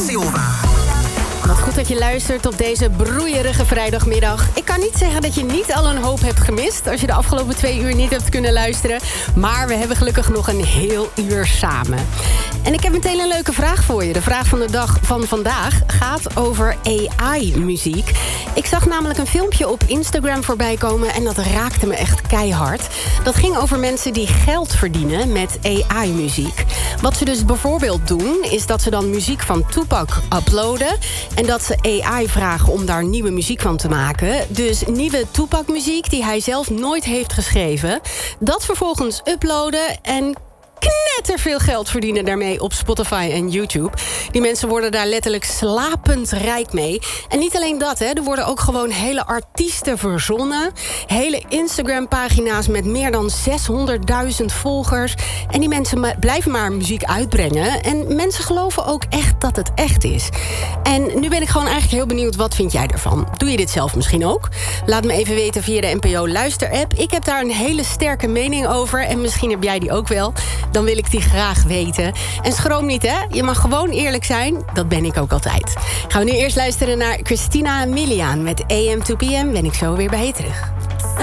Silva. Wat goed dat je luistert op deze broeierige vrijdagmiddag. Ik kan niet zeggen dat je niet al een hoop hebt gemist als je de afgelopen 2 uur niet hebt kunnen luisteren. Maar we hebben gelukkig nog een heel uur samen. En ik heb meteen een leuke vraag voor je. De vraag van de dag van vandaag gaat over AI-muziek. Ik zag namelijk een filmpje op Instagram voorbij komen en dat raakte me echt keihard. Dat ging over mensen die geld verdienen met AI-muziek. Wat ze dus bijvoorbeeld doen, is dat ze dan muziek van Tupac uploaden en dat ze AI vragen om daar nieuwe muziek van te maken. Dus nieuwe Tupac-muziek die hij zelf nooit heeft geschreven. Dat vervolgens uploaden en knetterveel geld verdienen daarmee op Spotify en YouTube. Die mensen worden daar letterlijk slapend rijk mee. En niet alleen dat, hè, er worden ook gewoon hele artiesten verzonnen. Hele Instagram-pagina's met meer dan 600.000 volgers. En die mensen blijven maar muziek uitbrengen. En mensen geloven ook echt dat het echt is. En nu ben ik gewoon eigenlijk heel benieuwd, wat vind jij ervan? Doe je dit zelf misschien ook? Laat me even weten via de NPO Luister-app. Ik heb daar een hele sterke mening over. En misschien heb jij die ook wel. Dan wil ik die graag weten. En schroom niet, hè? Je mag gewoon eerlijk zijn. Dat ben ik ook altijd. Gaan we nu eerst luisteren naar Christina Milian met AM to PM. Ben ik zo weer bij je terug.